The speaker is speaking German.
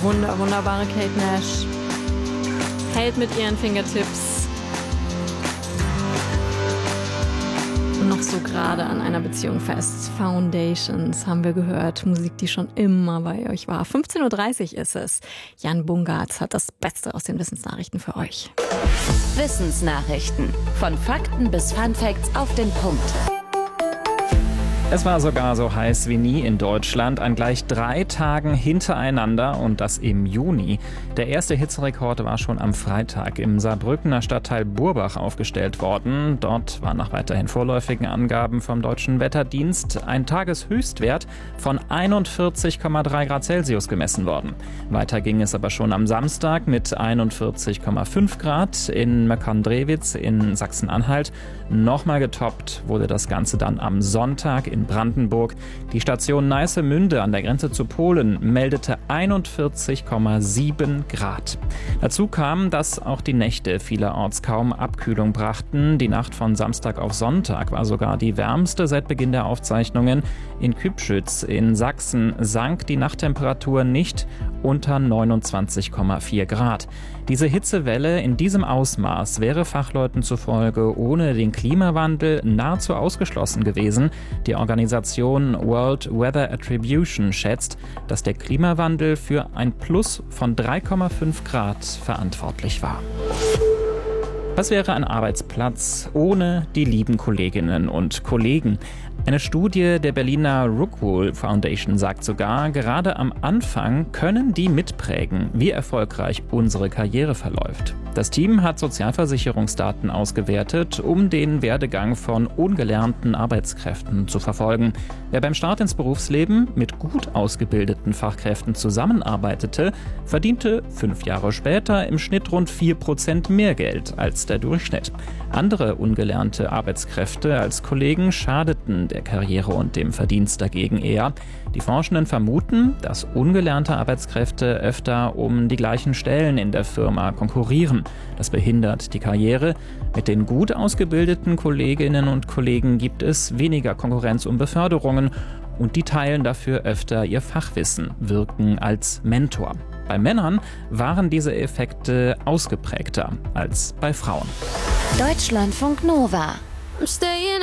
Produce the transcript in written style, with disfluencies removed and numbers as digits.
Wunderbare Kate Nash hält mit ihren Fingertips noch so gerade an einer Beziehung fest. Foundations haben wir gehört. Musik, die schon immer bei euch war. 15.30 Uhr ist es. Jan Bungartz hat das Beste aus den Wissensnachrichten für euch. Wissensnachrichten. Von Fakten bis Funfacts auf den Punkt. Es war sogar so heiß wie nie in Deutschland, an gleich 3 Tagen hintereinander und das im Juni. Der erste Hitzerekord war schon am Freitag im Saarbrückener Stadtteil Burbach aufgestellt worden. Dort war nach weiterhin vorläufigen Angaben vom Deutschen Wetterdienst ein Tageshöchstwert von 41,3 Grad Celsius gemessen worden. Weiter ging es aber schon am Samstag mit 41,5 Grad in Möckern-Drewitz in Sachsen-Anhalt. Nochmal getoppt wurde das Ganze dann am Sonntag in Brandenburg. Die Station Neissemünde an der Grenze zu Polen meldete 41,7 Grad. Dazu kam, dass auch die Nächte vielerorts kaum Abkühlung brachten. Die Nacht von Samstag auf Sonntag war sogar die wärmste seit Beginn der Aufzeichnungen. In Kübschütz in Sachsen sank die Nachttemperatur nicht unter 29,4 Grad. Diese Hitzewelle in diesem Ausmaß wäre Fachleuten zufolge ohne den Klimawandel nahezu ausgeschlossen gewesen. Die Organisation World Weather Attribution schätzt, dass der Klimawandel für ein Plus von 3,5 Grad verantwortlich war. Was wäre ein Arbeitsplatz ohne die lieben Kolleginnen und Kollegen? Eine Studie der Berliner Rockwool Foundation sagt sogar, gerade am Anfang können die mitprägen, wie erfolgreich unsere Karriere verläuft. Das Team hat Sozialversicherungsdaten ausgewertet, um den Werdegang von ungelernten Arbeitskräften zu verfolgen. Wer beim Start ins Berufsleben mit gut ausgebildeten Fachkräften zusammenarbeitete, verdiente 5 Jahre später im Schnitt rund 4% mehr Geld als der Durchschnitt. Andere ungelernte Arbeitskräfte als Kollegen schadeten der Karriere und dem Verdienst dagegen eher. Die Forschenden vermuten, dass ungelernte Arbeitskräfte öfter um die gleichen Stellen in der Firma konkurrieren. Das behindert die Karriere. Mit den gut ausgebildeten Kolleginnen und Kollegen gibt es weniger Konkurrenz um Beförderungen und die teilen dafür öfter ihr Fachwissen, wirken als Mentor. Bei Männern waren diese Effekte ausgeprägter als bei Frauen. Deutschlandfunk Nova.